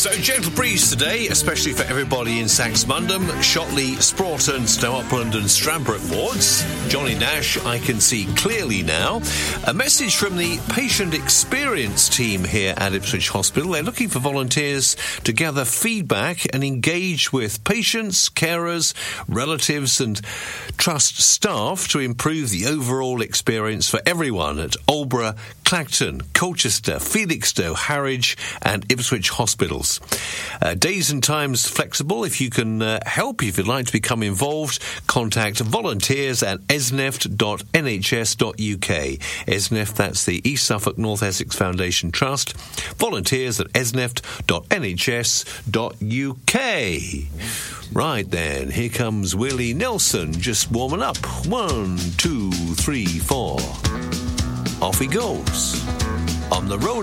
So, gentle breeze today, especially for everybody in Saxmundham, Shotley, Sproughton, Stow Upland and Stradbroke wards. Johnny Nash, I can see clearly now. A message from the patient experience team here at Ipswich Hospital. They're looking for volunteers to gather feedback and engage with patients, carers, relatives and trust staff to improve the overall experience for everyone at Aldeburgh, Clacton, Colchester, Felixstowe, Harwich and Ipswich hospitals. Days and times flexible. If you can help, if you'd like to become involved, contact volunteers at esneft.nhs.uk. ESNEFT, that's the East Suffolk North Essex Foundation Trust. Volunteers at esneft.nhs.uk. Right then, here comes Willie Nelson, just warming up. 1, 2, 3, 4. Off he goes. On the road.